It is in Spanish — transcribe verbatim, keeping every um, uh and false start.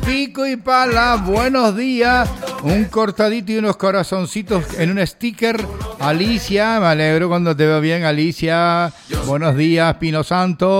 Pico y pala, buenos días. Un cortadito y unos corazoncitos en un sticker. Alicia, me alegro cuando te veo bien, Alicia. Buenos días, Pino Santo.